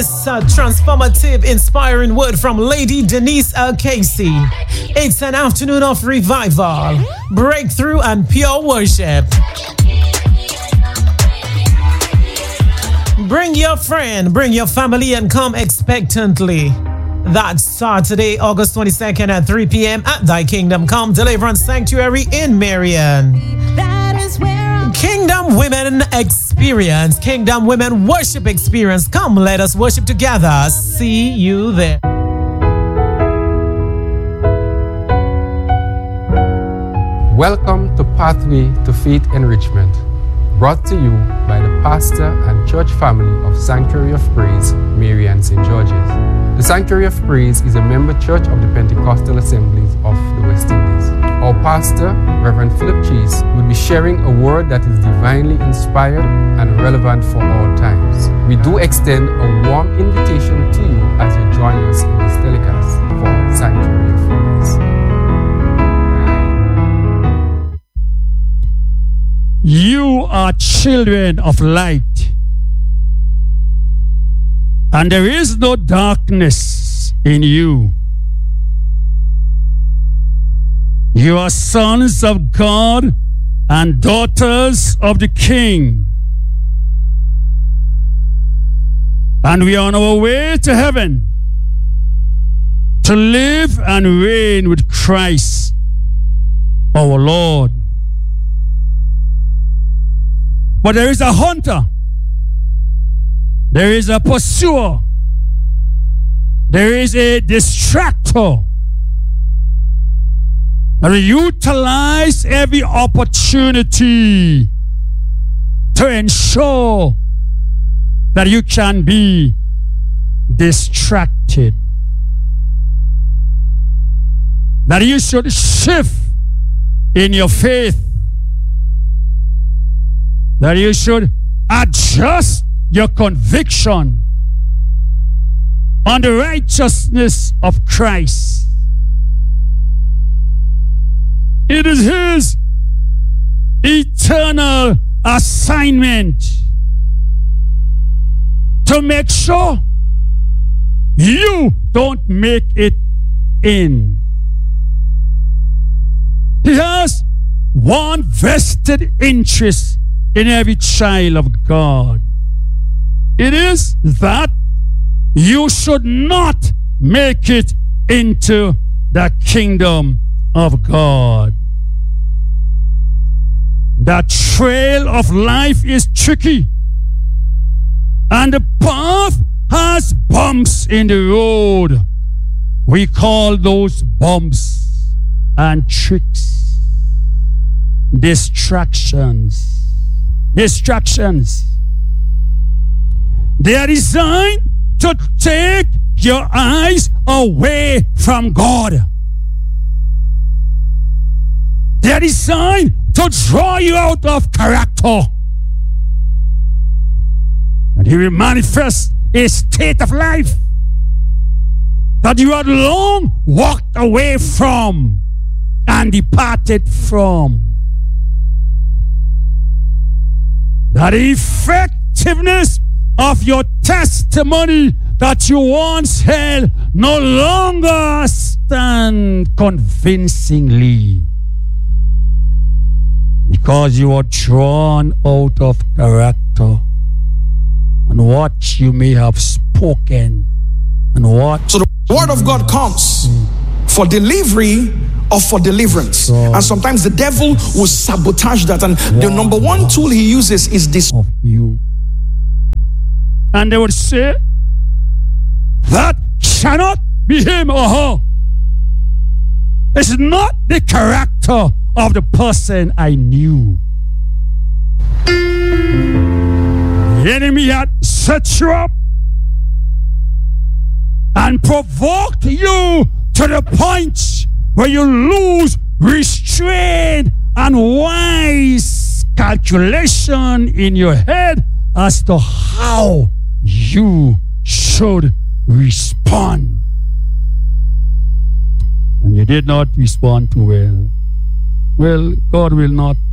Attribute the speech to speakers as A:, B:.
A: Transformative, inspiring word from Lady Denise Casey. It's an afternoon of revival, breakthrough, and pure worship. Bring your friend, bring your family, and come expectantly. That's Saturday, August 22nd at 3 p.m. at Thy Kingdom Come Deliverance Sanctuary in Marion. Kingdom Women Experience, Kingdom Women Worship Experience. Come, let us worship together. See you there.
B: Welcome to Pathway to Faith Enrichment, brought to you by the pastor and church family of Sanctuary of Praise, Marion, St. George's. The Sanctuary of Praise is a member church of the Pentecostal Assemblies of the West Indies. Our pastor, Reverend Philip Chase, will be sharing a word that is divinely inspired and relevant for all times. We do extend a warm invitation to you as you join us in this telecast for Sanctuary of Praise.
C: You are children of light, and there is no darkness in you. You are sons of God and daughters of the King. And we are on our way to heaven to live and reign with Christ, our Lord. But there is a hunter, there is a pursuer, there is a distractor that will utilize every opportunity to ensure that you can be distracted, that you should shift in your faith, that you should adjust your conviction on the righteousness of Christ. It is His eternal assignment to make sure you don't make it in. He has one vested interest in every child of God. It is that you should not make it into the kingdom of God. The trail of life is tricky, and the path has bumps in the road. We call those bumps and tricks distractions. Distractions. They are designed to take your eyes away from God. They are designed to draw you out of character. And He will manifest a state of life that you had long walked away from and departed from. That effectiveness of your testimony that you once held no longer stand convincingly, because you are drawn out of character and what you may have spoken and what.
D: So the word of God comes for delivery or for deliverance. And sometimes the devil will sabotage that. And the number one tool he uses is this.
C: Of you. And they would say, that cannot be him or her. It's not the character of the person I knew. The enemy had set you up and provoked you to the point where you lose restraint and wise calculation in your head as to how you should respond. And you did not respond too well. Well, God will not